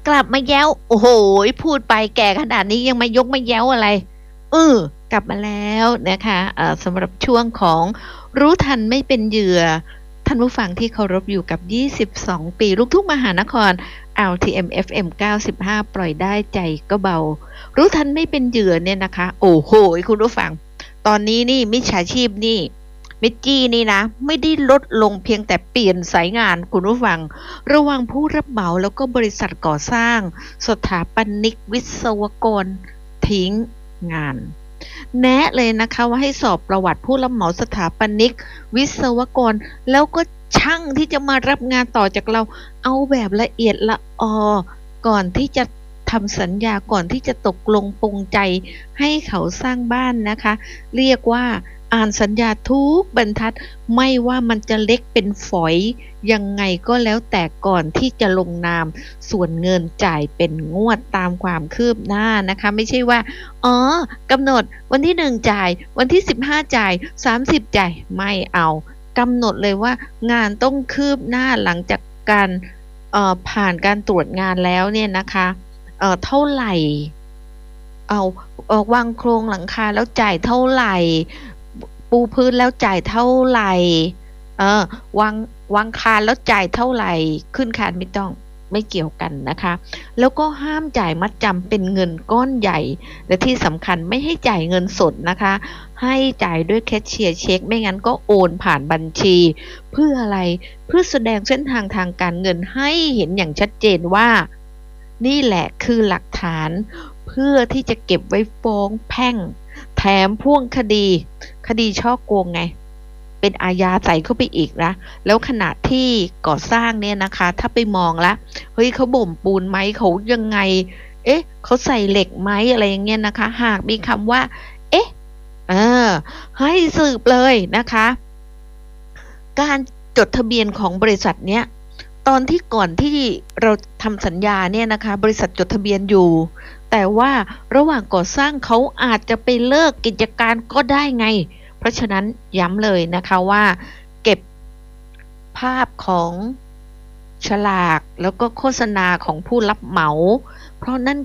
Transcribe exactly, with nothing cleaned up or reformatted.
กลับมาแย้วโอ้โหพูดไปแก่ขนาดนี้ยังมายกมาแย้วอะไรเออกลับมาแล้วนะคะเอ่อสำหรับช่วงของรู้ทันไม่เป็นเหยื่อท่านผู้ฟังที่เคารพอยู่กับยี่สิบสองปีลูกทุ่งมหานคร แอล ที เอ็ม เอฟ เอ็ม เก้าสิบห้าปล่อยได้ใจก็เบารู้ทันไม่เป็นเหยื่อเนี่ยนะคะโอ้โหคุณผู้ฟังตอนนี้นี่มิจฉาชีพนี่มิจจี้นี่นะไม่ได้ลดลงเพียงแต่เปลี่ยนสายงานคุณผู้ฟังระหว่างผู้รับเหมาแล้วก็บริษัทก่อสร้างสถาปนิกวิศวกรทิ้งงานแนะเลยนะคะว่าให้สอบประวัติผู้รับเหมาสถาปนิกวิศวกรแล้วก็ช่างที่จะมารับงานต่อจากเราเอาแบบละเอียดละออก่อนที่จะทำสัญญาก่อนที่จะตกลงปรงใจให้เขาสร้างบ้านนะคะเรียกว่าอ่านสัญญาทุกบรรทัดไม่ว่ามันจะเล็กเป็นฝอยยังไงก็แล้วแต่ก่อนที่จะลงนามส่วนเงินจ่ายเป็นงวดตามความคืบหน้านะคะไม่ใช่ว่าอ๋อกำหนดวันที่หนึ่งจ่ายวันที่สิบห้าจ่ายสามสิบจ่ายไม่เอากำหนดเลยว่างานต้องคืบหน้าหลังจากการเอ่อผ่านการตรวจงานแล้วเนี่ยนะคะเอ่อเท่าไหร่เอาเอ่อวางโครงหลังคาแล้วจ่ายเท่าไหร่ปูพื้นแล้วจ่ายเท่าไหร่เออวางวางคานแล้วจ่ายเท่าไหร่ขึ้นคานไม่ต้องไม่เกี่ยวกันนะคะแล้วก็ห้ามจ่ายมัดจำเป็นเงินก้อนใหญ่และที่สำคัญไม่ให้จ่ายเงินสดนะคะให้จ่ายด้วยแคชเชียร์เช็คไม่งั้นก็โอนผ่านบัญชีเพื่ออะไรเพื่อแสดงเส้นทางทางการเงินให้เห็นอย่างชัดเจนว่านี่แหละคือหลักฐานเพื่อที่จะเก็บไว้ฟ้องแพ่งแถมพ่วงคดีคดีฉ้อโกงไงเป็นอาญาใส่เข้าไปอีกนะแล้วขณะที่ก่อสร้างเนี่ยนะคะถ้าไปมองแล้วเฮ้ยเขาบ่มปูนไหมเขายังไงเอ๊ะเขาใส่เหล็กไหมอะไรอย่างเงี้ยนะคะหากมีคำว่าเอ๊ะเออให้สืบเลยนะคะการจดทะเบียนของบริษัทเนี้ยตอนที่ก่อนที่เราทำสัญญาเนี่ยนะคะบริษัทจดทะเบียนอยู่แต่ว่าระหว่างก่อสร้างเขาอาจจะไปเลิกกิจการก็ได้ไงเพราะฉะนั้นย้ำเลยนะคะว่าเก็บภาพของฉลากแล้วก็โฆษณาของผู้รับเหมาเพราะนั่น